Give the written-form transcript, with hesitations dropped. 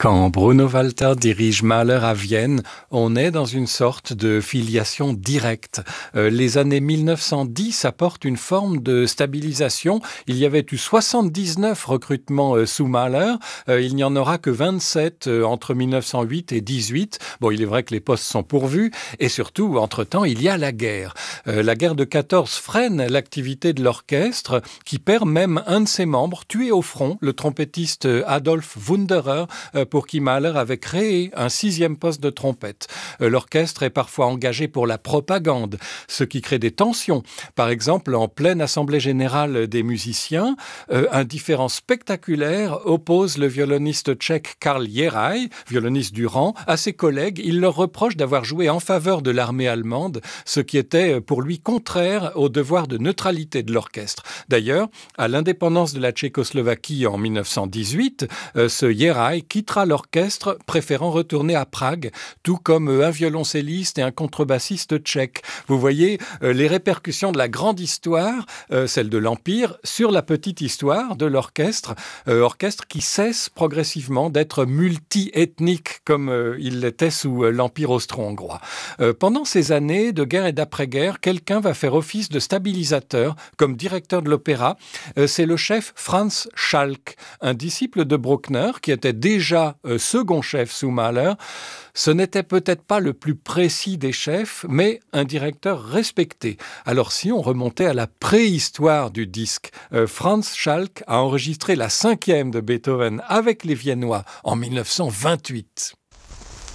Quand Bruno Walter dirige Mahler à Vienne, on est dans une sorte de filiation directe. Les années 1910 apportent une forme de stabilisation. Il y avait eu 79 recrutements sous Mahler. Il n'y en aura que 27 entre 1908 et 18. Bon, il est vrai que les postes sont pourvus. Et surtout, entre-temps, il y a la guerre. La guerre de 14 freine l'activité de l'orchestre, qui perd même un de ses membres, tué au front, le trompettiste Adolf Wunderer, pour qui Mahler avait créé un 6e poste de trompette. L'orchestre est parfois engagé pour la propagande, ce qui crée des tensions. Par exemple, en pleine assemblée générale des musiciens, un différend spectaculaire oppose le violoniste tchèque Karl Jerej, violoniste du rang, à ses collègues. Il leur reproche d'avoir joué en faveur de l'armée allemande, ce qui était pour lui contraire au devoir de neutralité de l'orchestre. D'ailleurs, à l'indépendance de la Tchécoslovaquie en 1918, ce Jerej quittera l'orchestre, préférant retourner à Prague, tout comme un violoncelliste et un contrebassiste tchèque. Vous voyez les répercussions de la grande histoire, celle de l'Empire, sur la petite histoire de l'orchestre, orchestre qui cesse progressivement d'être multi-ethnique comme il l'était sous l'Empire austro-hongrois. Pendant ces années de guerre et d'après-guerre, quelqu'un va faire office de stabilisateur comme directeur de l'opéra. C'est le chef Franz Schalk, un disciple de Bruckner qui était déjà second chef sous Mahler. Ce n'était peut-être pas le plus précis des chefs, mais un directeur respecté. Alors si on remontait à la préhistoire du disque, Franz Schalk a enregistré la 5e de Beethoven avec les Viennois en 1928.